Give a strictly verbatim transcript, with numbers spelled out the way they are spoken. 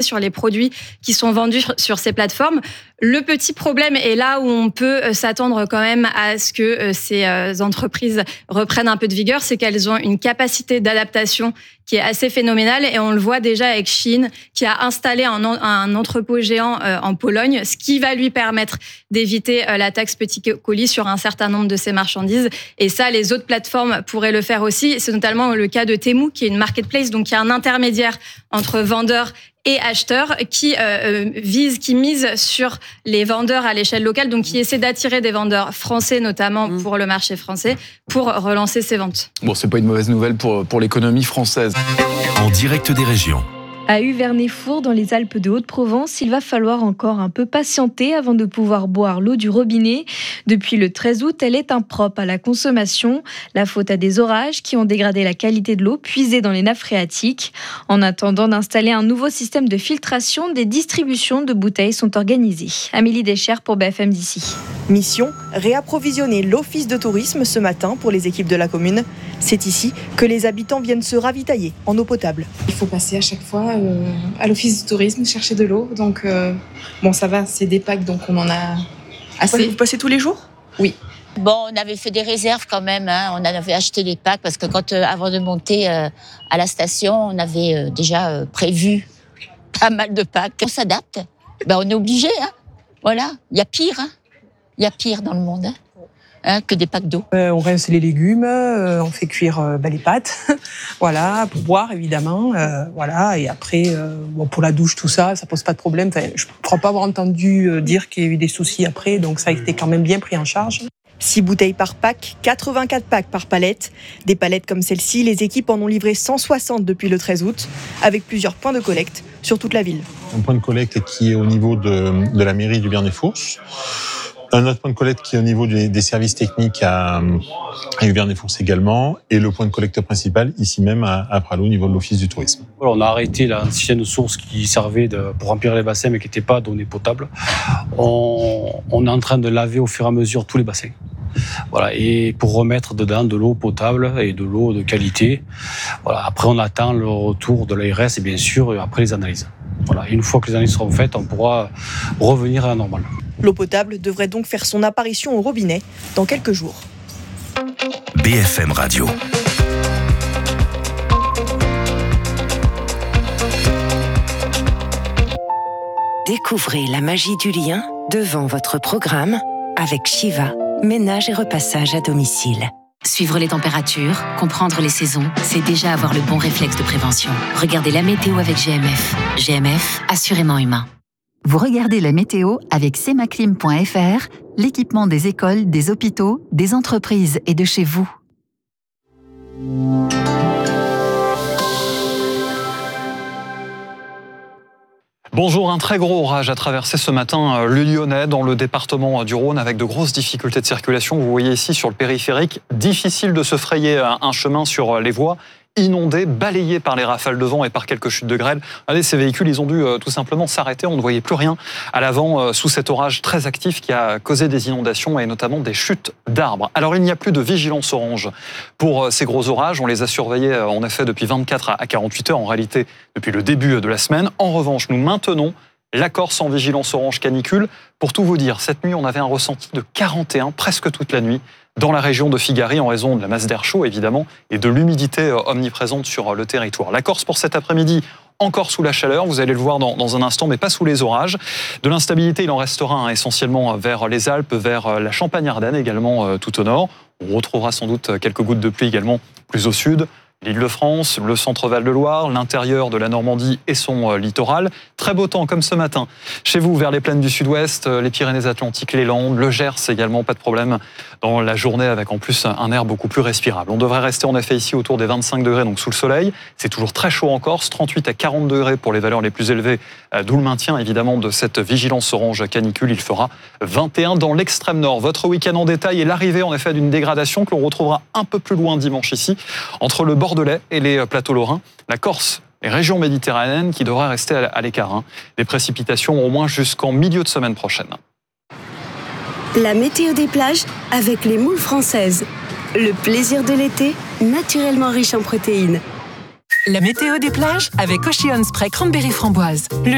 sur les produits qui sont vendus sur ces plateformes. Le petit problème, et là où on peut s'attendre quand même à ce que ces entreprises reprennent un peu de vigueur, c'est qu'elles ont une capacité d'adaptation qui est assez phénoménale, et on le voit déjà avec Shein, qui a installé un, un entrepôt géant en Pologne, ce qui va lui permettre d'éviter la taxe petit colis sur un certain nombre de ses marchandises. Et ça, les autres plateformes pourraient le faire aussi. C'est notamment le cas de Temu, qui est une marketplace, donc qui est un intermédiaire entre vendeurs et acheteurs, qui euh, vise, qui mise sur les vendeurs à l'échelle locale, donc qui essaie d'attirer des vendeurs français, notamment mmh. pour le marché français, pour relancer ses ventes. Bon, c'est pas une mauvaise nouvelle pour, pour l'économie française. En direct des régions. À Huvernay-Four, dans les Alpes de Haute-Provence, il va falloir encore un peu patienter avant de pouvoir boire l'eau du robinet. Depuis le treize août, elle est impropre à la consommation. La faute à des orages qui ont dégradé la qualité de l'eau puisée dans les nappes phréatiques. En attendant d'installer un nouveau système de filtration, des distributions de bouteilles sont organisées. Amélie Deschers pour B F M d'ici. Mission, réapprovisionner l'office de tourisme ce matin pour les équipes de la commune. C'est ici que les habitants viennent se ravitailler en eau potable. Il faut passer à chaque fois euh, à l'office de tourisme chercher de l'eau. Donc euh, bon, ça va, c'est des packs, donc on en a assez. Ouais, vous passez tous les jours ? Oui. Bon, on avait fait des réserves quand même, hein. On avait acheté les packs parce que quand, euh, avant de monter euh, à la station, on avait euh, déjà euh, prévu pas mal de packs. On s'adapte, ben, on est obligé, hein. Voilà, il y a pire, hein. Il y a pire dans le monde, hein. Hein, que des packs d'eau. Euh, on rince les légumes, euh, on fait cuire euh, bah, les pâtes, voilà, pour boire évidemment, euh, voilà, et après euh, bon, pour la douche tout ça, ça pose pas de problème. Enfin, je ne crois pas avoir entendu euh, dire qu'il y a eu des soucis après, donc ça a été quand même bien pris en charge. six bouteilles par pack, quatre-vingt-quatre packs par palette. Des palettes comme celle-ci, les équipes en ont livré cent soixante depuis le treize août, avec plusieurs points de collecte sur toute la ville. Un point de collecte qui est au niveau de, de la mairie du Huvernay-Fours. Un autre point de collecte qui est au niveau des, des services techniques à, à Huvernay-Fours également, et le point de collecte principal ici même à, à Pralot au niveau de l'office du tourisme. Voilà, on a arrêté l'ancienne source qui servait de, pour remplir les bassins mais qui n'était pas donnée potable. On, on est en train de laver au fur et à mesure tous les bassins. Voilà, et pour remettre dedans de l'eau potable et de l'eau de qualité. Voilà, après on attend le retour de l'A R S et bien sûr après les analyses. Voilà, une fois que les analyses seront faites, on pourra revenir à la normale. L'eau potable devrait donc faire son apparition au robinet dans quelques jours. B F M Radio. Découvrez la magie du lien devant votre programme avec Shiva, ménage et repassage à domicile. Suivre les températures, comprendre les saisons, c'est déjà avoir le bon réflexe de prévention. Regardez la météo avec G M F. G M F, assurément humain. Vous regardez la météo avec semaclim point f r, l'équipement des écoles, des hôpitaux, des entreprises et de chez vous. Bonjour, un très gros orage a traversé ce matin le Lyonnais dans le département du Rhône avec de grosses difficultés de circulation. Vous voyez ici sur le périphérique, difficile de se frayer un chemin sur les voies. Inondés, balayés par les rafales de vent et par quelques chutes de grêle. Allez, ces véhicules, ils ont dû euh, tout simplement s'arrêter. On ne voyait plus rien à l'avant euh, sous cet orage très actif qui a causé des inondations et notamment des chutes d'arbres. Alors, il n'y a plus de vigilance orange pour euh, ces gros orages. On les a surveillés euh, en effet depuis vingt-quatre à quarante-huit heures, en réalité depuis le début de la semaine. En revanche, nous maintenons la Corse en vigilance orange canicule. Pour tout vous dire, cette nuit, on avait un ressenti de quarante et un presque toute la nuit dans la région de Figari en raison de la masse d'air chaud, évidemment, et de l'humidité omniprésente sur le territoire. La Corse pour cet après-midi, encore sous la chaleur, vous allez le voir dans, dans un instant, mais pas sous les orages. De l'instabilité, il en restera hein, essentiellement vers les Alpes, vers la Champagne-Ardenne également euh, tout au nord. On retrouvera sans doute quelques gouttes de pluie également plus au sud. L'Île-de-France, le centre-Val de Loire, l'intérieur de la Normandie et son littoral. Très beau temps comme ce matin. Chez vous, vers les plaines du sud-ouest, les Pyrénées-Atlantiques, les Landes, le Gers également, pas de problème dans la journée avec en plus un air beaucoup plus respirable. On devrait rester en effet ici autour des vingt-cinq degrés, donc sous le soleil. C'est toujours très chaud en Corse, trente-huit à quarante degrés pour les valeurs les plus élevées, d'où le maintien évidemment de cette vigilance orange canicule. Il fera vingt et un dans l'extrême nord. Votre week-end en détail et l'arrivée en effet d'une dégradation que l'on retrouvera un peu plus loin dimanche ici, entre le Bordelais et les plateaux lorrains. La Corse, les régions méditerranéennes qui devraient rester à l'écart. Hein. Des précipitations au moins jusqu'en milieu de semaine prochaine. La météo des plages avec les moules françaises. Le plaisir de l'été, naturellement riche en protéines. La météo des plages avec Ocean Spray Cranberry Framboise. Le